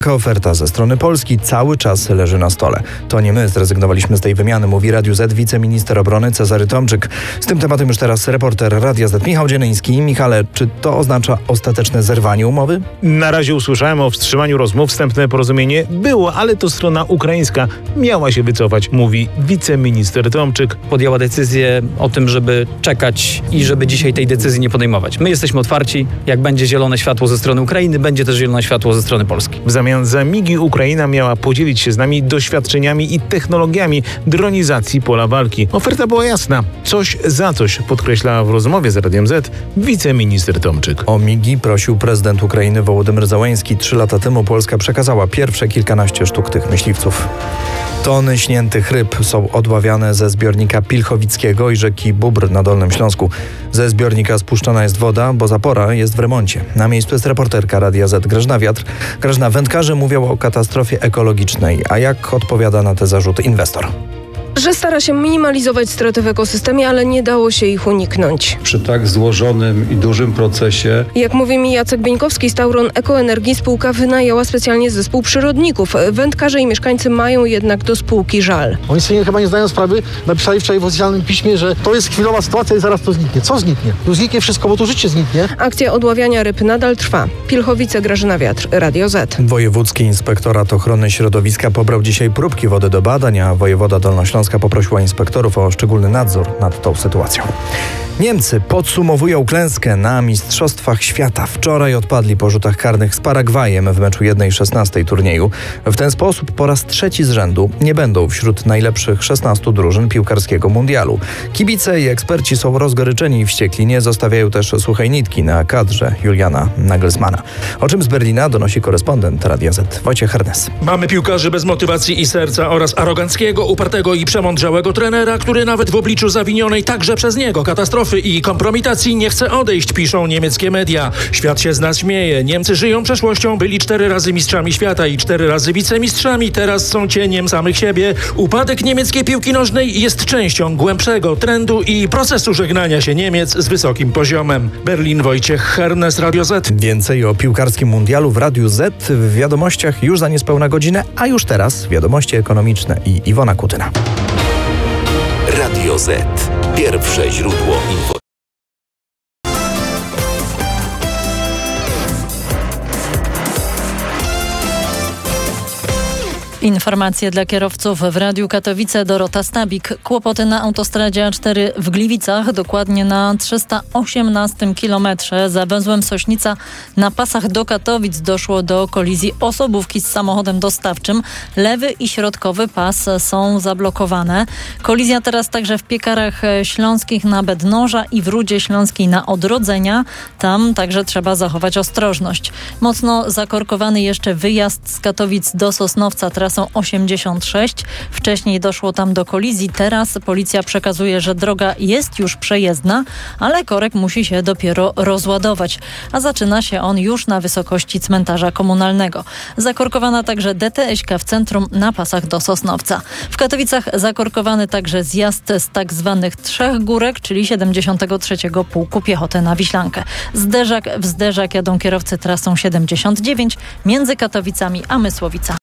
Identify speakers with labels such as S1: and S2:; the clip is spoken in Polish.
S1: Oferta ze strony Polski cały czas leży na stole. To nie my zrezygnowaliśmy z tej wymiany, mówi Radiu Z wiceminister obrony Cezary Tomczyk. Z tym tematem już teraz reporter Radia Z Michał Dzieleński. Michale, czy to oznacza ostateczne zerwanie umowy?
S2: Na razie usłyszałem o wstrzymaniu rozmów. Wstępne porozumienie było, ale to strona ukraińska miała się wycofać, mówi wiceminister Tomczyk.
S3: Podjęła decyzję o tym, żeby czekać i żeby dzisiaj tej decyzji nie podejmować. My jesteśmy otwarci. Jak będzie zielone światło ze strony Ukrainy, będzie też zielone światło ze strony Polski.
S2: W zamian za migi Ukraina miała podzielić się z nami doświadczeniami i technologiami dronizacji pola walki. Oferta była jasna. Coś za coś, podkreśla w rozmowie z Radiem Z wiceminister Tomczyk.
S1: O migi prosił prezydent Ukrainy Wołodymyr Zełenski. 3 lata temu Polska przekazała pierwsze kilkanaście sztuk tych myśliwców. Tony śniętych ryb są odławiane ze zbiornika Pilchowickiego i rzeki Bóbr na Dolnym Śląsku. Ze zbiornika spuszczana jest woda, bo zapora jest w remoncie. Na miejscu jest reporterka Radia Z Grażyna Wiatr. Grażyna, wędkarze mówią o katastrofie ekologicznej. A jak odpowiada na te zarzuty inwestor?
S4: Że stara się minimalizować straty w ekosystemie, ale nie dało się ich uniknąć.
S5: Przy tak złożonym i dużym procesie.
S4: Jak mówi mi Jacek Bieńkowski z Tauron Ekoenergii, spółka wynajęła specjalnie zespół przyrodników. Wędkarze i mieszkańcy mają jednak do spółki żal.
S6: Oni sobie chyba nie zdają sprawy. Napisali wczoraj w oficjalnym piśmie, że to jest chwilowa sytuacja i zaraz to zniknie. Co zniknie? Tu zniknie wszystko, bo tu życie zniknie.
S4: Akcja odławiania ryb nadal trwa. Pilchowice, Grażyna Wiatr, Radio Z.
S1: Wojewódzki Inspektorat Ochrony Środowiska pobrał dzisiaj próbki wody do badań, a wojewoda Dolnośląska poprosiła inspektorów o szczególny nadzór nad tą sytuacją. Niemcy podsumowują klęskę na Mistrzostwach Świata. Wczoraj odpadli po rzutach karnych z Paragwajem w meczu 1/16 turnieju. W ten sposób po raz 3 z rzędu nie będą wśród najlepszych 16 drużyn piłkarskiego mundialu. Kibice i eksperci są rozgoryczeni i wściekli. Nie zostawiają też suchej nitki na kadrze Juliana Nagelsmana. O czym z Berlina donosi korespondent Radia Z Wojciech Hernes.
S7: Mamy piłkarzy bez motywacji i serca oraz aroganckiego, upartego i przemądrzałego trenera, który nawet w obliczu zawinionej także przez niego katastrofy i kompromitacji nie chce odejść, piszą niemieckie media. Świat się z nas śmieje. Niemcy żyją przeszłością, byli 4 razy mistrzami świata i 4 razy wicemistrzami, teraz są cieniem samych siebie. Upadek niemieckiej piłki nożnej jest częścią głębszego trendu i procesu żegnania się Niemiec z wysokim poziomem. Berlin, Wojciech Hernes, Radio Z.
S1: Więcej o piłkarskim mundialu w Radiu Z w wiadomościach już za niespełna godzinę, a już teraz wiadomości ekonomiczne i Iwona Kutyna.
S8: Radio Z. Pierwsze źródło informacji.
S9: Informacje dla kierowców w Radiu Katowice. Dorota Stabik. Kłopoty na autostradzie A4 w Gliwicach, dokładnie na 318 kilometrze. Za węzłem Sośnica na pasach do Katowic doszło do kolizji osobówki z samochodem dostawczym. Lewy i środkowy pas są zablokowane. Kolizja teraz także w Piekarach Śląskich na Bednoża i w Rudzie Śląskiej na Odrodzenia. Tam także trzeba zachować ostrożność. Mocno zakorkowany jeszcze wyjazd z Katowic do Sosnowca trasą 86. Wcześniej doszło tam do kolizji. Teraz policja przekazuje, że droga jest już przejezdna, ale korek musi się dopiero rozładować. A zaczyna się on już na wysokości cmentarza komunalnego. Zakorkowana także DTS-ka w centrum na pasach do Sosnowca. W Katowicach zakorkowany także zjazd z tak zwanych 3 górek, czyli 73. Pułku Piechoty na Wiślankę. Zderzak w zderzak jadą kierowcy trasą 79 między Katowicami a Mysłowica.